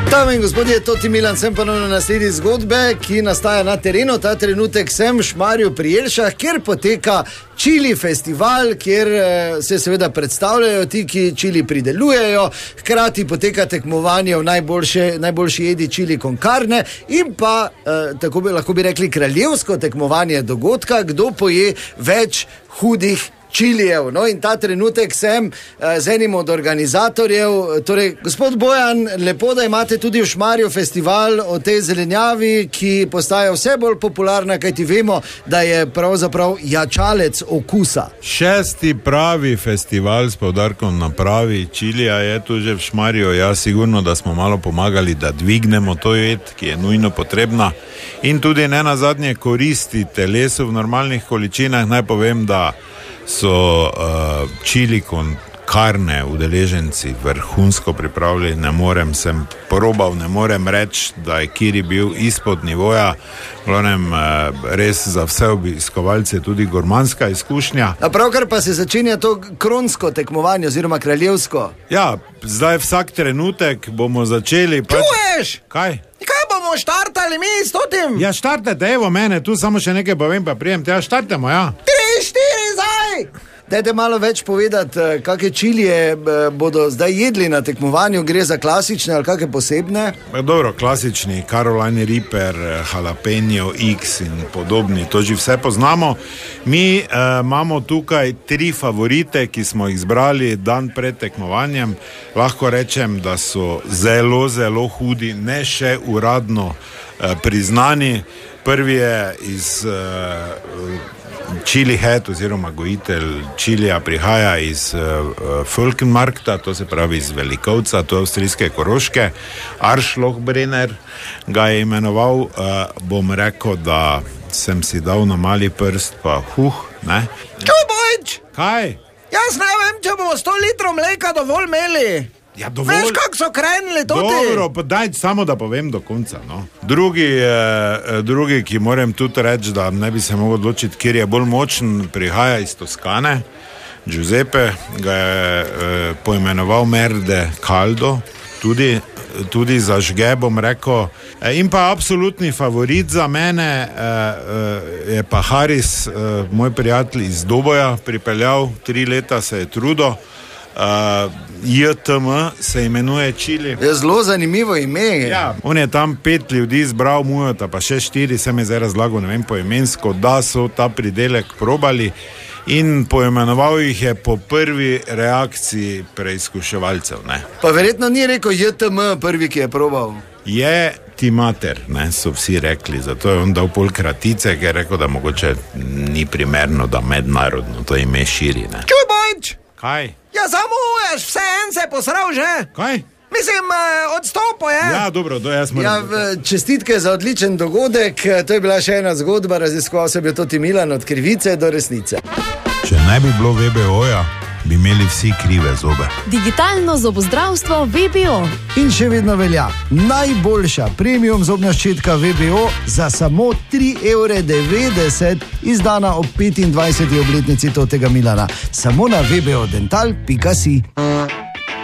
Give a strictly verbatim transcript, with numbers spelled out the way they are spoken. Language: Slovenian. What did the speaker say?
Dame in gospodje, to ti Milan, sem ponovno na sledi zgodbe, ki nastaja na terenu. Ta trenutek sem v Šmarju pri Jelšah, kjer poteka čili festival, kjer se seveda predstavljajo ti, ki čili pridelujejo, hkrati poteka tekmovanje v najboljše, najboljši jedi čili con carne in pa, eh, tako bi lahko bi rekli, kraljevsko tekmovanje dogodka, kdo poje več hudih čilijev. No, in ta trenutek sem uh, z enim od organizatorjev. Torej, gospod Bojan, lepo, da imate tudi v Šmarju festival o tej zelenjavi, ki postaja vse bolj popularna, kajti vemo, da je pravzaprav jačalec okusa. Šesti pravi festival s poudarkom na pravi čilija je tu že v Šmarju. Ja, sigurno, da smo malo pomagali, da dvignemo to jed, ki je nujno potrebna in tudi ne nazadnje koristi telesu v normalnih količinah. Naj povem, da so uh, čili con carne udeleženci vrhunsko pripravljeni. Ne morem, sem probal, ne morem reči, da je kiri bil izpod nivoja. Glavnem, uh, res za vse obiskovalce tudi gormanska izkušnja. A pravkar pa se začenja to kronsko tekmovanje oziroma kraljevsko. Ja, zdaj vsak trenutek bomo začeli. Pa... Čuješ? Kaj? Kaj bomo štartali mi s totim? Ja, štartajte, evo mene, tu samo še nekaj povem, pa prijem, ja, štartamo, ja. Tri, štiri, zdaj! Dajte malo več povedati, kakšne čilije bodo zdaj jedli na tekmovanju, gre za klasične ali kakšne posebne? Dobro, klasični, Carolina Reaper, Jalapeno X in podobni, to že vse poznamo. Mi eh, imamo tukaj tri favorite, ki smo jih zbrali dan pred tekmovanjem. Lahko rečem, da so zelo, zelo hudi, ne še uradno eh, priznani. Prvi je iz... Eh, Chili Head oziroma gojitelj čilija prihaja iz uh, Fulkenmarkta, to se pravi iz Velikovca, to je avstrijske Koroške. Arschlochbrenner ga je imenoval, uh, bom rekel, da sem si dal na mali prst, pa huh, ne? Čubojč! Kaj? Jaz ne vem, če bomo sto litrov mleka dovolj imeli. Ja, dovolj... Veš, kako so krenili tudi? Dobro, pa daj samo, da povem do konca, no. Drugi, eh, drugi, ki moram tudi reči, da ne bi se mogel odločiti, kjer je bolj močen, prihaja iz Toskane. Giuseppe ga je eh, poimenoval Merde Caldo, tudi, tudi zažge, bom rekel. E, in pa absolutni favorit za mene eh, eh, je pa Haris, eh, moj prijatelj iz Doboja, pripeljal, tri leta se je trudo. Uh, J T M se imenuje čili. Je zelo zanimivo ime. Ja, on je tam pet ljudi izbral, mujota pa še štiri, se mi zdaj razlagal, ne vem poimensko, da so ta pridelek probali in poimenoval jih je po prvi reakciji preizkuševalcev, ne. Pa verjetno ni rekel J T M prvi, ki je probal. Je ti mater, ne, so vsi rekli, zato je on dal pol kratice, ker je rekel, da mogoče ni primerno, da mednarodno to ime širi, ne. Čubojč! Kaj? Ja, zamuješ, vse en se posral že. Kaj? Mislim, odstopo je. Ja, dobro, to jaz moram. Ja, čestitke za odličen dogodek, to je bila še ena zgodba, raziskoval se bi to ti Milan od krivice do resnice. Če ne bi bilo V B O-ja, bi imeli vsi krive zobe. Digitalno zobozdravstvo V B O. In še vedno velja najboljša premium zobna ščetka V B O za samo tri evre devetdeset, izdana ob petindvajseti obletnici totega Milana. Samo na v b o dental pika si.